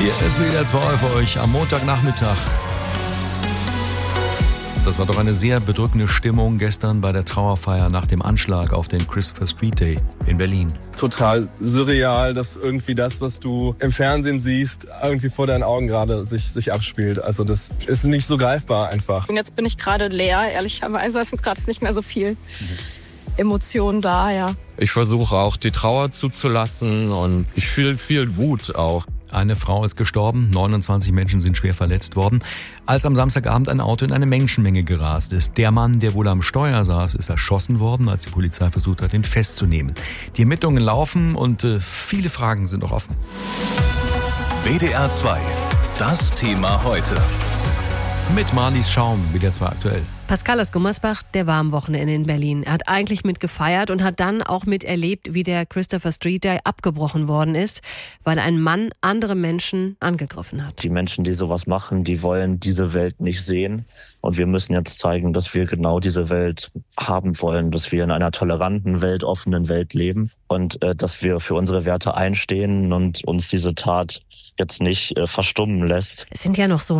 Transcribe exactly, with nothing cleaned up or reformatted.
Hier ist W D R zwei für euch am Montagnachmittag. Das war doch eine sehr bedrückende Stimmung gestern bei der Trauerfeier nach dem Anschlag auf den Christopher Street Day in Berlin. Total surreal, dass irgendwie das, was du im Fernsehen siehst, irgendwie vor deinen Augen gerade sich, sich abspielt. Also das ist nicht so greifbar einfach. Und jetzt bin ich gerade leer, ehrlicherweise. Es ist gerade nicht mehr so viel Emotionen da, ja. Ich versuche auch die Trauer zuzulassen und ich fühle viel Wut auch. Eine Frau ist gestorben, neunundzwanzig Menschen sind schwer verletzt worden, als am Samstagabend ein Auto in eine Menschenmenge gerast ist. Der Mann, der wohl am Steuer saß, ist erschossen worden, als die Polizei versucht hat, ihn festzunehmen. Die Ermittlungen laufen und äh, viele Fragen sind noch offen. W D R zwei, das Thema heute. Mit Marlies Schaum, W D R zwei aktuell. Pascal aus Gummersbach, der war am Wochenende in Berlin. Er hat eigentlich mit gefeiert und hat dann auch miterlebt, wie der Christopher Street Day abgebrochen worden ist, weil ein Mann andere Menschen angegriffen hat. Die Menschen, die sowas machen, die wollen diese Welt nicht sehen. Und wir müssen jetzt zeigen, dass wir genau diese Welt haben wollen, dass wir in einer toleranten, weltoffenen Welt leben und äh, dass wir für unsere Werte einstehen und uns diese Tat jetzt nicht äh, verstummen lässt. Es sind ja noch so